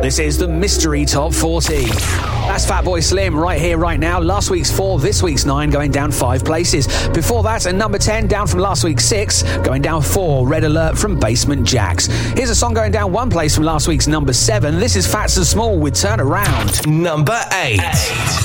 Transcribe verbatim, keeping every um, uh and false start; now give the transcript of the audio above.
This is the Mystery Top forty. That's Fatboy Slim right here, right now. Last week's four, this week's nine, going down five places. Before that, at number ten, down from last week's six, going down four, Red Alert from Basement Jaxx. Here's a song going down one place from last week's number seven. This is Fats and Small with Turn Around. Number eight.